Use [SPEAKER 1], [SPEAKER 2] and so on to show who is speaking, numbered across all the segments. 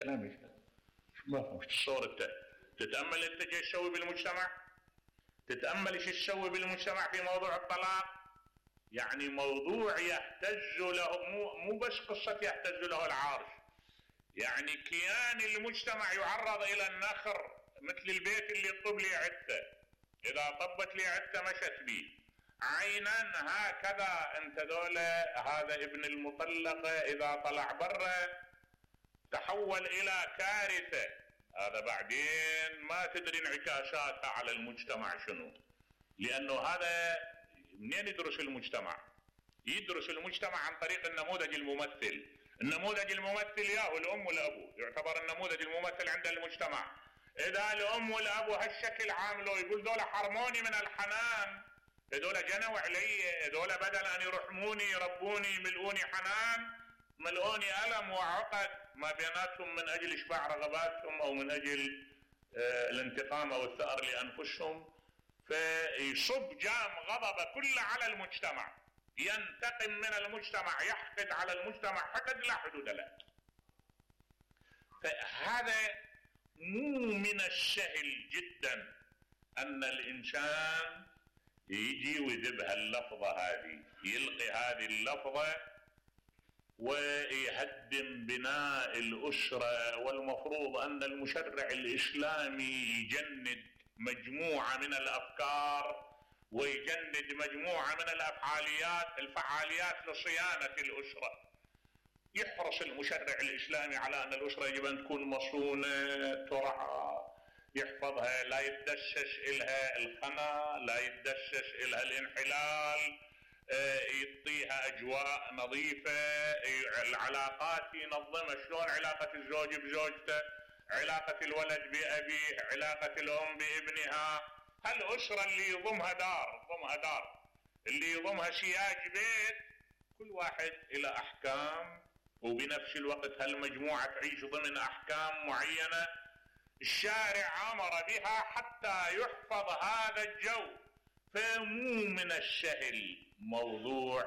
[SPEAKER 1] كلامي ما فهمت الصورة. تتأمل انت ايش تسوي بالمجتمع، تتأمل ايش تسوي بالمجتمع في موضوع الطلاق. يعني موضوع يهتز له، مو بس قصة يهتز له العرش، يعني كيان المجتمع يعرض الى النخر، مثل البيت اللي طب لي عدته، اذا طبت لي عدته مشت بي عينا هكذا. انت دولة هذا ابن المطلقة اذا طلع برا تحول الى كارثة، هذا بعدين ما تدري انعكاساتها على المجتمع شنو. لانه هذا منين يدرس المجتمع؟ يدرس المجتمع عن طريق النموذج الممثل. النموذج الممثل ياهو الام والابو، يعتبر النموذج الممثل عند المجتمع. اذا الام والابو هالشكل عاملوا يقول دول حرموني من الحنان، دول جنوا علي، دول بدل ان يرحموني يربوني يملؤوني حنان ملؤوني ألم وعقد ما بيناتهم من أجل إشباع رغباتهم أو من أجل الانتقام أو الثأر لأنفسهم. فيصب جام غضب كله على المجتمع، ينتقم من المجتمع، يحقد على المجتمع حقد لا حدود له. فهذا مو من السهل جدا أن الإنسان يجي ويذب هاللفظة هذه، يلقي هذه اللفظة ويهدم بناء الأسرة. والمفروض أن المشرع الإسلامي يجند مجموعة من الأفكار ويجند مجموعة من الفعاليات لصيانة الأسرة. يحرص المشرع الإسلامي على أن الأسرة يجب أن تكون مصونة ترعى، يحفظها، لا يتدشش إلها الخنا، لا يتدشش إلها الانحلال، يعطيها أجواء نظيفة، العلاقات ينظمها. شلون علاقة الزوج بزوجته، علاقة الولد بأبيه، علاقة الأم بابنها. هالأسرة اللي يضمها دار، اللي يضمها سياج بيت، كل واحد إلى أحكام، وبنفس الوقت هالمجموعة تعيش ضمن أحكام معينة الشارع أمر بها حتى يحفظ هذا الجو. فمو من السهل موضوع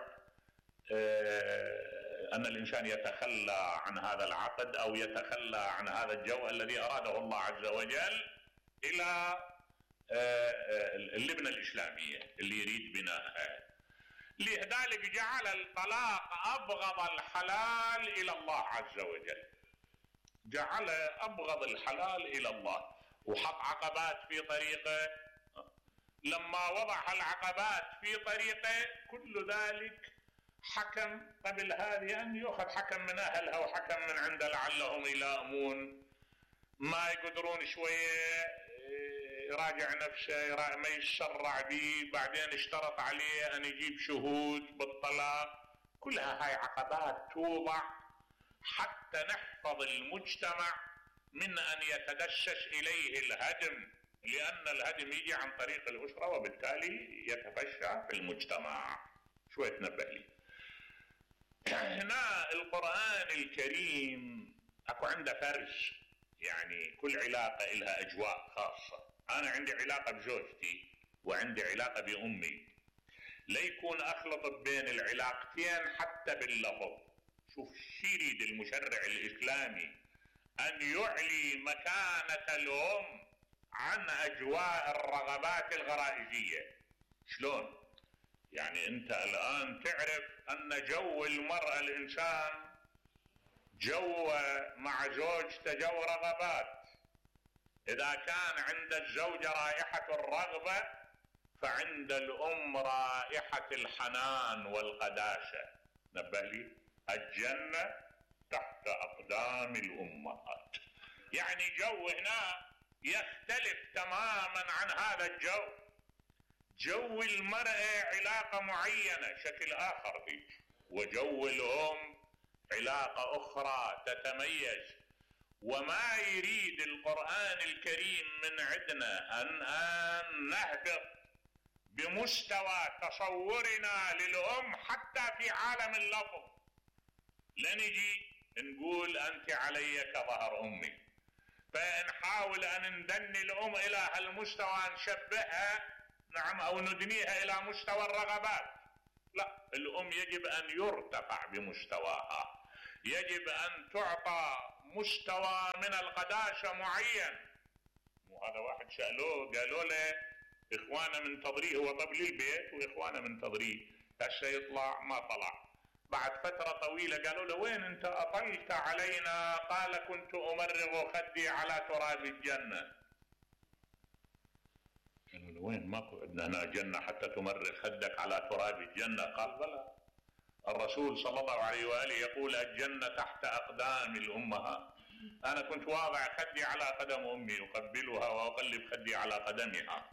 [SPEAKER 1] أن الإنسان يتخلى عن هذا العقد أو يتخلى عن هذا الجو الذي أراده الله عز وجل إلى اللبنة الإسلامية اللي يريد بنائها. لذلك جعل الطلاق أبغض الحلال إلى الله عز وجل، جعل أبغض الحلال إلى الله، وحط عقبات في طريقه. لما وضع العقبات في طريقه كل ذلك حكم قبل هذه أن يأخذ حكم من أهلها وحكم من عنده لعلهم يلائمون، ما يقدرون شوية يراجع نفسه، ما يتسرع به، بعدين اشترط عليه أن يجيب شهود بالطلاق. كلها هاي عقبات توضع حتى نحفظ المجتمع من أن يتدشش إليه الهدم، لأن الهدم يجي عن طريق الأسرة وبالتالي يتفشى في المجتمع. شوية تنبه لي هنا القرآن الكريم أكو عنده فرز، يعني كل علاقة إلها أجواء خاصة. أنا عندي علاقة بزوجتي وعندي علاقة بأمي، لا يكون أخلط بين العلاقتين حتى باللفظ. شوف شو يريد المشرع الإسلامي، أن يعلي مكانة الأم عن أجواء الرغبات الغرائزية. شلون؟ يعني أنت الآن تعرف أن جو المرأة الإنسان جو مع زوجته جو رغبات. إذا كان عند الزوجة رائحة الرغبة فعند الأم رائحة الحنان والقداسة. نبه لي، الجنة تحت أقدام الأمهات. يعني جو هنا يختلف تماما عن هذا الجو. جو المرأة علاقة معينة شكل آخر دي، وجو الأم علاقة أخرى تتميز. وما يريد القرآن الكريم من عندنا أن نهبط بمستوى تصورنا للأم حتى في عالم اللفظ، لا نجي نقول أنت علي كظهر أمي، فنحاول أن ندني الأم إلى هالمستوى، نشبهها نعم أو ندنيها إلى مستوى الرغبات. لا، الأم يجب أن يرتفع بمستواها، يجب أن تعطى مستوى من القداسة معين. وهذا واحد سألوه قالوا له إخوانا منتظريه، هو طب لي البيت وإخوانا منتظريه هسه يطلع، ما طلع. بعد فترة طويلة قالوا له وين أنت أطلت علينا؟ قال كنت أمرغ خدي على تراب الجنة. قالوا له وين؟ ماكو عندنا هنا جنة حتى تمرغ خدك على تراب الجنة. قال بلى، الرسول صلى الله عليه وآله يقول الجنة تحت أقدام الأمهات. أنا كنت واضع خدي على قدم أمي أقبلها وأقلب خدي على قدمها.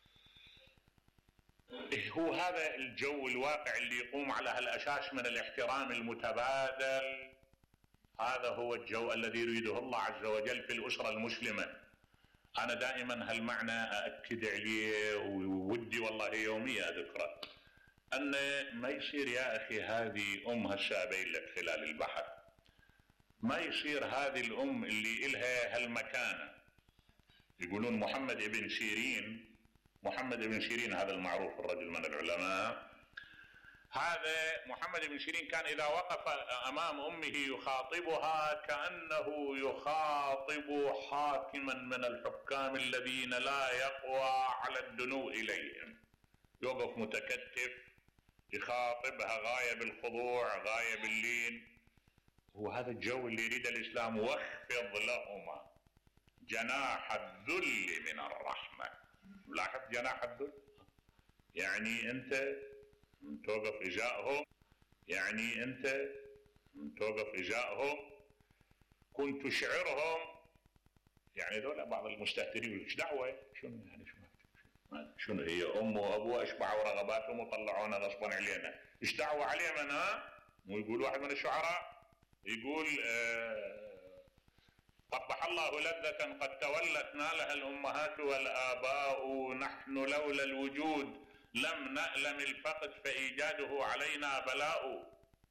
[SPEAKER 1] هو هذا الجو الواقع اللي يقوم على هالأساس من الاحترام المتبادل. هذا هو الجو الذي يريده الله عز وجل في الأسرة المسلمة. أنا دائما هالمعنى أأكد عليه، وودي والله يوميا أذكره، أن ما يصير يا أخي هذه أم هسه أبين لك خلال البحث، ما يصير هذه الأم اللي إلها هالمكانة. يقولون محمد ابن سيرين هذا المعروف الرجل من العلماء، هذا محمد بن سيرين كان إذا وقف أمام أمه يخاطبها كأنه يخاطب حاكما من الحكام الذين لا يقوى على الدنو إليهم. يوقف متكتف يخاطبها غاية بالخضوع غاية باللين. وهذا الجو اللي يريد الإسلام. واخفض لهما جناح الذل من الرحمة. لاحظ جناح الذل، يعني أنت توقف إجاءهم، يعني أنت توقف إجاءهم. كنت تشعرهم، يعني ذولا بعض المستهترين ايش دعوة، شنو يعني شنو هي أم وأبوه أشبعوا رغباتهم وطلعونا غصبا علينا، ايش دعوة عليهم أنا؟ ويقول واحد من الشعراء يقول قبح الله لذة قد تولت نالها الأمهات والآباء، نحن لولا الوجود لم نألم الفقد فإيجاده علينا بلاء.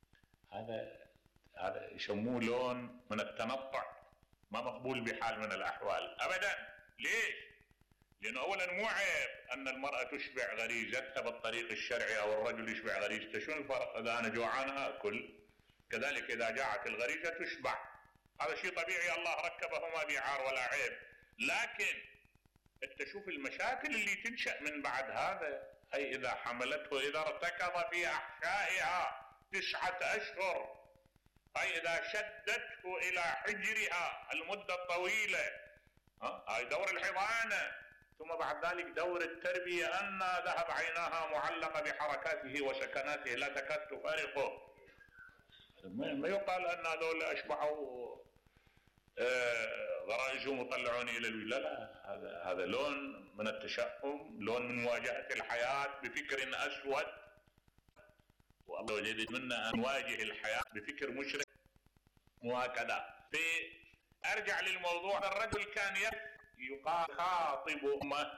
[SPEAKER 1] هذا يسموه لون من التنطع، ما مقبول بحال من الأحوال أبدا. ليش؟ لأنه أولا مو عيب أن المرأة تشبع غريزتها بالطريق الشرعي أو الرجل يشبع غريزته. شنو الفرق؟ إذا أنا جوعان آكل، كذلك إذا جاعت الغريزة تشبع، هذا شيء طبيعي، الله ركبه ما بعار ولا عيب. لكن انت شوف المشاكل اللي تنشأ من بعد هذا. أي إذا حملته، إذا ارتكض في أحشائها 9 أشهر، أي إذا شدته إلى حجرها المدة الطويلة، هاي دور الحضانة. ثم بعد ذلك دور التربية، أن ذهب عيناها معلقة بحركاته وسكناته لا تكاد تفارقه. ما يقال أن هذول أشبعوا غرائزهم وطلعوني إلى الولاء. لا، هذا لون من التشأم، لون من مواجهة الحياة بفكر أسود. والله يريد منا أن نواجه الحياة بفكر مشرق. وهكذا أرجع للموضوع. الرجل كان يخاطب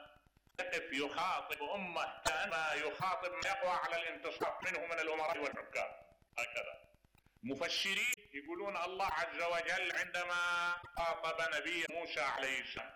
[SPEAKER 1] أمه كأنما يخاطب ما يقوى على الانتصاب منه من الأمراء والحكام. هكذا مفسرين يقولون الله عز وجل عندما خاطب نبي موسى عليه السلام،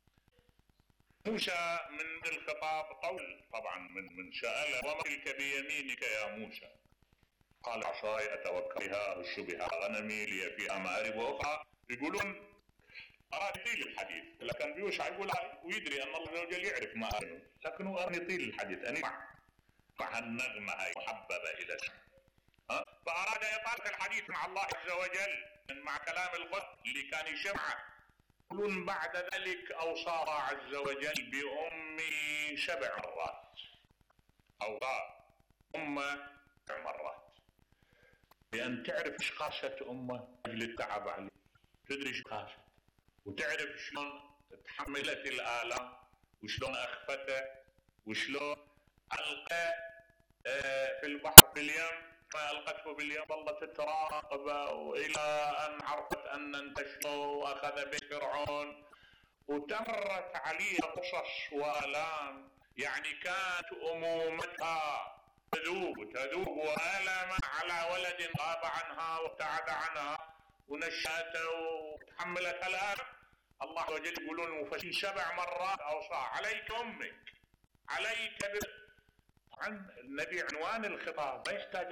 [SPEAKER 1] موسى من الخطاب طول طبعا من سأله وما تلك بيمينك يا موسى؟ قال عصاي أتوكل بها أهش بها غنمي لي فيها مآرب أخرى. يقولون أراد يطيل الحديث، لكن يوشع يقول ويدري أن الله عز وجل يعرف ما أرنه، لكنه أرني يطيل الحديث أن مع النغمة هي محببة إلى السماء. فأراد إطالة الحديث مع الله عز وجل مع كلام القدس اللي كان يسمعه. يقولون بعد ذلك أوصى الله عز وجل بأمي 7 مرات، أو أمه 7 مرات، لأن تعرف إيش قاسة أمه أجل التعب عليه، تدري إيش قاسة، وتعرف شلون تحملت الآلام وشلون أخفته وشلون ألقى في البحر في اليم، ما ألقته باليم ظلت تراقبه وإلى أن عرفت أن انتشره وأخذ بفرعون، وتمرت عليها قصص وآلام. يعني كانت أمومتها تذوب وألم على ولد غاب عنها وابتعد عنها ونشأته وتحملت الآلام. الله عز وجل يقولون المفسرين 7 مرات أوصى عليك أمك، عليك عن النبي عنوان الخطاب ما يحتاج